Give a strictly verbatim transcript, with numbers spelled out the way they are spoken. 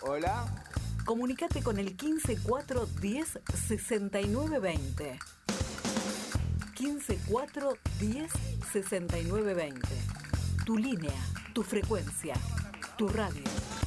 Hola. Comunicate con el quince cuatro diez sesenta y nueve veinte. quince cuatro diez sesenta y nueve veinte. Tu línea, tu frecuencia, tu radio.